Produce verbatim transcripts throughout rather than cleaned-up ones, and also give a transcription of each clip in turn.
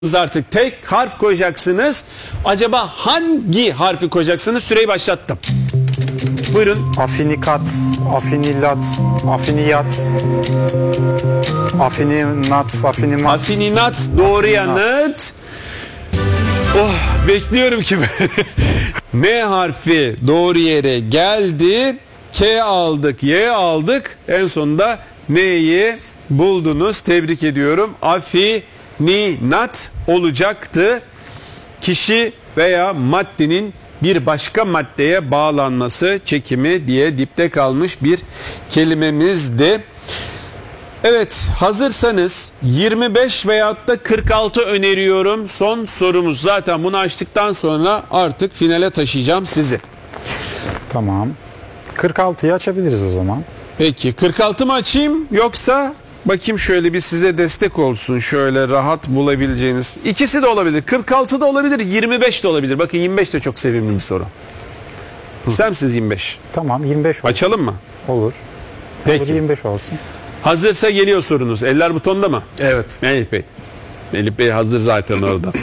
Artık tek harf koyacaksınız. Acaba hangi harfi koyacaksınız? Süreyi başlattım. Buyurun. Afinikat, afinilat, afiniyat, afininat, afinimat. Afininat doğru yanıt. Oh, bekliyorum ki. N harfi doğru yere geldi. K aldık, Y aldık. En sonunda N'yi buldunuz. Tebrik ediyorum. Afininat olacaktı. Kişi veya maddenin bir başka maddeye bağlanması, çekimi diye dipte kalmış bir kelimemizdi. Evet, hazırsanız yirmi beş veyahut da kırk altı öneriyorum. Son sorumuz. Zaten bunu açtıktan sonra artık finale taşıyacağım sizi. Tamam. kırk altıyı açabiliriz o zaman. Peki kırk altı mı açayım yoksa bakayım şöyle bir size destek olsun, şöyle rahat bulabileceğiniz. İkisi de olabilir. kırk altı da olabilir, yirmi beş de olabilir. Bakın yirmi beş de çok sevimli bir soru. İster misiniz yirmi beş? Tamam, yirmi beş olsun. Açalım mı? Olur. Peki. Olur, yirmi beş olsun. Hazırsa geliyor sorunuz. Eller butonda mı? Evet. Melih Bey. Melih Bey hazır zaten orada.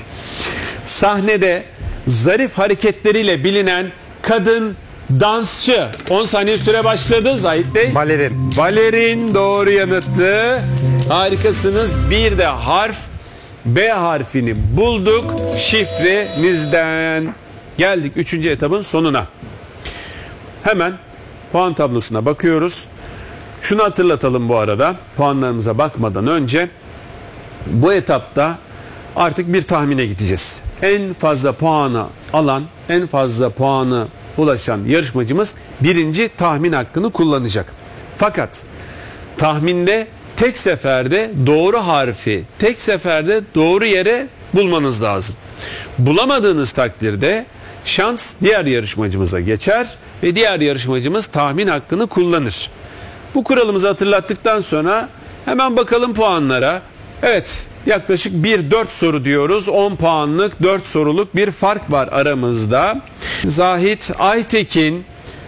Sahnede zarif hareketleriyle bilinen kadın dansçı. on saniye süre başladı Zahit Bey. Balerin. Balerin doğru yanıttı. Harikasınız. Bir de harf B harfini bulduk şifremizden. Geldik üçüncü etapın sonuna. Hemen puan tablosuna bakıyoruz. Şunu hatırlatalım bu arada. Puanlarımıza bakmadan önce bu etapta artık bir tahmine gideceğiz. En fazla puanı alan, en fazla puanı ulaşan yarışmacımız birinci tahmin hakkını kullanacak. Fakat tahminde tek seferde doğru harfi, tek seferde doğru yere bulmanız lazım. Bulamadığınız takdirde şans diğer yarışmacımıza geçer ve diğer yarışmacımız tahmin hakkını kullanır. Bu kuralımızı hatırlattıktan sonra hemen bakalım puanlara. Evet, yaklaşık bir dört soru diyoruz. on puanlık dört soruluk bir fark var aramızda. Zahit Aytekin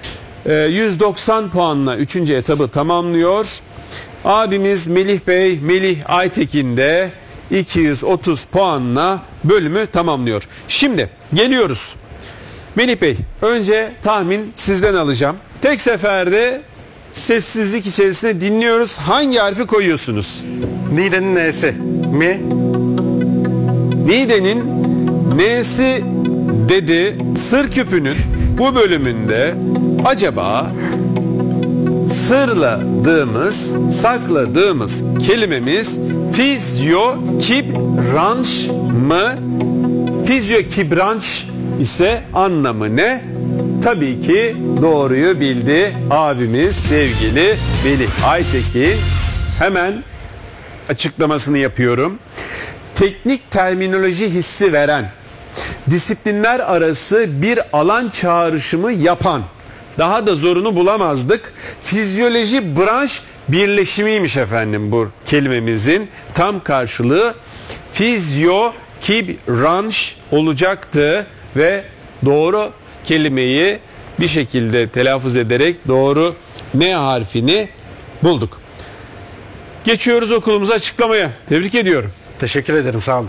yüz doksan puanla üçüncü etabı tamamlıyor. Abimiz Melih Bey, Melih Aytekin de iki yüz otuz puanla bölümü tamamlıyor. Şimdi geliyoruz. Melih Bey, önce tahmin sizden alacağım. Tek seferde sessizlik içerisinde dinliyoruz. Hangi harfi koyuyorsunuz? Nide'nin N'si. Mi? Nide'nin N'si dedi. Sır küpünün bu bölümünde acaba sırladığımız, sakladığımız kelimemiz fizyokibranş mı? Fizyokibranş ise anlamı ne? Tabii ki doğruyu bildi abimiz sevgili Melih Aytekin. Hemen açıklamasını yapıyorum. Teknik terminoloji hissi veren, disiplinler arası bir alan çağrışımı yapan, daha da zorunu bulamazdık. Fizyoloji branş birleşimiymiş efendim bu kelimemizin tam karşılığı fizyokibranş olacaktı ve doğru kelimeyi bir şekilde telaffuz ederek doğru N harfini bulduk. Geçiyoruz okulumuza açıklamaya. Tebrik ediyorum. Teşekkür ederim, sağ olun.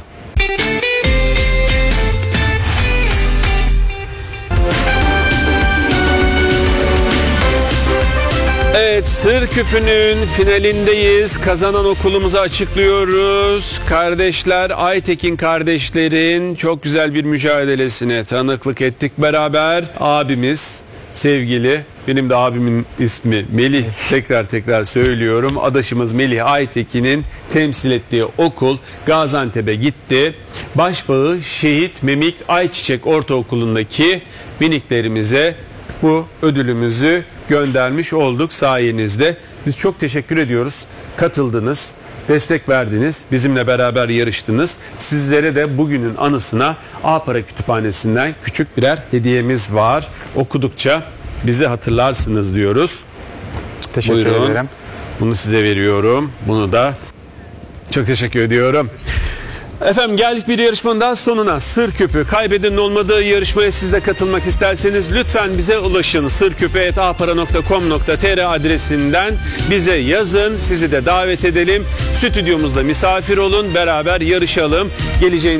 Evet, Sır Küpü'nün finalindeyiz. Kazanan okulumuzu açıklıyoruz. Kardeşler, Aytekin kardeşlerin çok güzel bir mücadelesine tanıklık ettik beraber. Abimiz, sevgili, benim de abimin ismi Melih, tekrar tekrar söylüyorum. Adaşımız Melih Aytekin'in temsil ettiği okul Gaziantep'e gitti. Başbağı Şehit Memik Ayçiçek Ortaokulu'ndaki miniklerimize bu ödülümüzü göndermiş olduk sayenizde. Biz çok teşekkür ediyoruz. Katıldınız, destek verdiniz, bizimle beraber yarıştınız. Sizlere de bugünün anısına A-Para Kütüphanesi'nden küçük birer hediyemiz var. Okudukça bizi hatırlarsınız diyoruz. Teşekkür Buyurun. ederim. Bunu size veriyorum. Bunu da çok teşekkür ediyorum. Efendim geldik bir yarışmanın daha sonuna. Sır Küpü. Kaybedenin olmadığı yarışmaya siz de katılmak isterseniz lütfen bize ulaşın. sırküpü et ahpara nokta com nokta tr adresinden bize yazın. Sizi de davet edelim. Stüdyomuzda misafir olun. Beraber yarışalım. Geleceğin